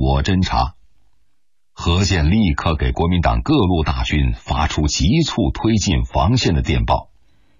我侦察。何键立刻给国民党各路大军发出急促推进防线的电报。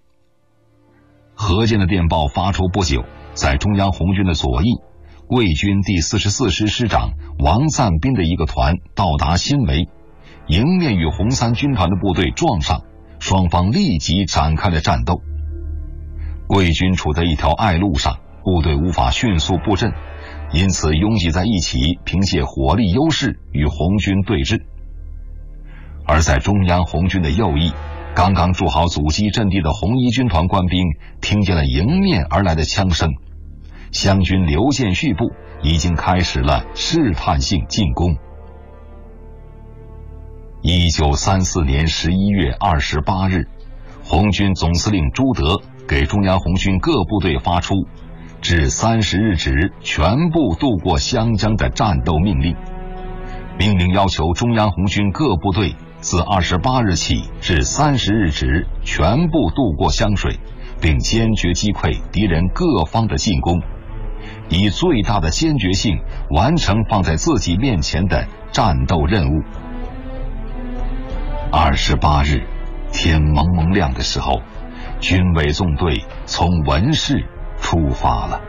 何键的电报发出不久，在中央红军的左翼，桂军第44师师长王赞斌的一个团到达新围，迎面与红三军团的部队撞上，双方立即展开了战斗。桂军处在一条隘路上，部队无法迅速布阵，因此拥挤在一起，凭借火力优势与红军对峙。而在中央红军的右翼，刚刚筑好阻击阵地的红一军团官兵听见了迎面而来的枪声，湘军刘建绪部已经开始了试探性进攻。1934年11月28日，红军总司令朱德给中央红军各部队发出至30日止全部渡过湘江的战斗命令。命令要求中央红军各部队自28日起至30日止全部渡过湘水，并坚决击溃敌人各方的进攻，以最大的坚决性完成放在自己面前的战斗任务。28日天蒙蒙亮的时候，军委纵队从文市出发了。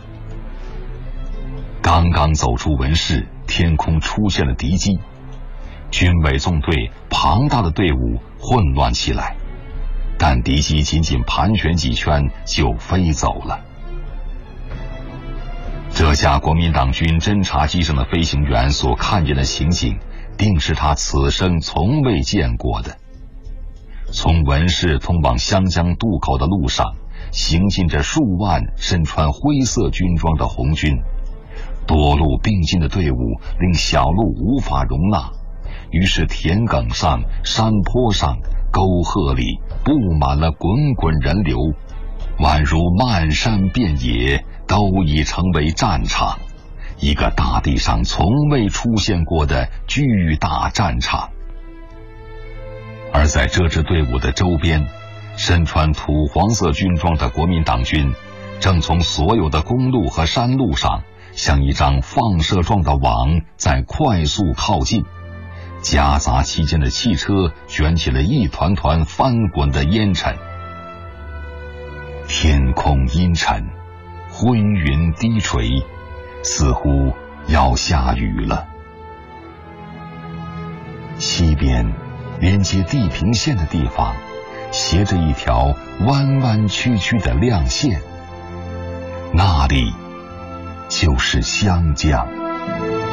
刚刚走出文市，天空出现了敌机，军委纵队庞大的队伍混乱起来，但敌机仅仅盘旋几圈就飞走了。这架国民党军侦察机上的飞行员所看见的情景，定是他此生从未见过的。从文市通往湘江渡口的路上，行进着数万身穿灰色军装的红军，多路并进的队伍令小路无法容纳，于是田埂上、山坡上、沟壑里布满了滚滚人流，宛如漫山遍野都已成为战场，一个大地上从未出现过的巨大战场。而在这支队伍的周边，身穿土黄色军装的国民党军正从所有的公路和山路上像一张放射状的网在快速靠近，夹杂其间的汽车卷起了一团团翻滚的烟尘。天空阴沉，灰云低垂，似乎要下雨了。西边连接地平线的地方斜着一条弯弯曲曲的亮线，那里就是湘江。